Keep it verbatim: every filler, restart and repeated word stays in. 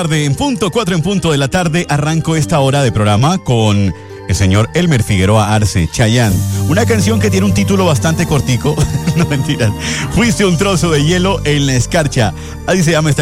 Tarde, en punto, cuatro en punto de la tarde, arranco esta hora de programa con el señor Elmer Figueroa Arce, Chayanne. Una canción que tiene un título bastante cortico. No mentiras. Fuiste un trozo de hielo en la escarcha. Así se llama esta